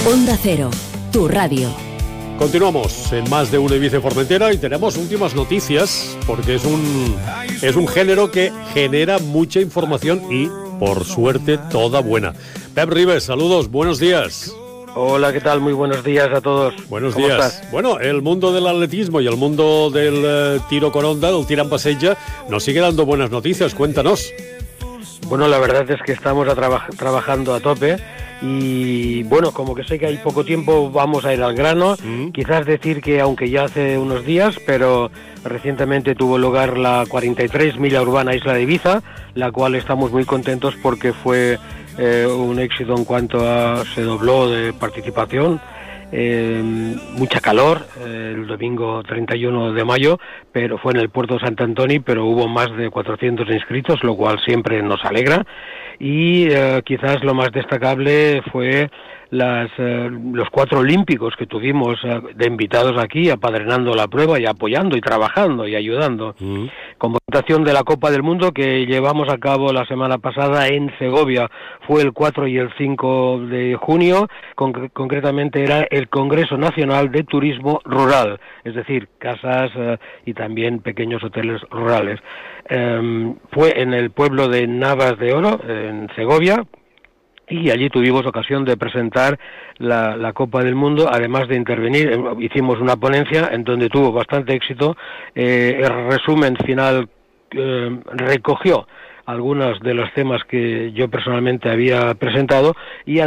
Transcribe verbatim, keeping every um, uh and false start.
Onda Cero, tu radio. Continuamos en Más de Uno Ibiza Formentera y tenemos últimas noticias porque es un, es un género que genera mucha información y, por suerte, toda buena. Pep Ribes, saludos, buenos días. Hola, ¿qué tal? Muy buenos días a todos. Buenos ¿Cómo días. estás? Bueno, el mundo del atletismo y el mundo del eh, tiro con onda, del tira en passeja, nos sigue dando buenas noticias. Cuéntanos. Bueno, la verdad es que estamos a traba- trabajando a tope y bueno, como que sé que hay poco tiempo, vamos a ir al grano. Mm. Quizás decir que aunque ya hace unos días, pero recientemente tuvo lugar la cuarenta y tres Milla Urbana Isla de Ibiza, la cual estamos muy contentos porque fue eh, un éxito en cuanto a se dobló de participación. Eh, mucha calor eh, el domingo treinta y uno de mayo, pero fue en el puerto de Sant Antoni, pero hubo más de cuatrocientos inscritos, lo cual siempre nos alegra. Y eh, quizás lo más destacable fue las, eh, los cuatro olímpicos que tuvimos eh, de invitados aquí, apadrinando la prueba y apoyando y trabajando y ayudando. Mm. Con votación de la Copa del Mundo que llevamos a cabo la semana pasada en Segovia, fue el cuatro y el cinco de junio, con, concretamente era el Congreso Nacional de Turismo Rural, es decir, casas eh, y también pequeños hoteles rurales. Eh, fue en el pueblo de Navas de Oro, en Segovia, y allí tuvimos ocasión de presentar la, la Copa del Mundo, además de intervenir. Hicimos una ponencia en donde tuvo bastante éxito. Eh, el resumen final eh, recogió algunos de los temas que yo personalmente había presentado y